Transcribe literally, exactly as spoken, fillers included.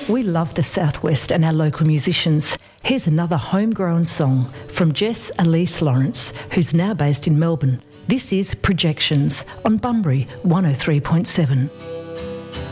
We love the Southwest and our local musicians. Here's another homegrown song from Jess Elise Lawrence, who's now based in Melbourne. This is Projections on Bunbury one oh three point seven.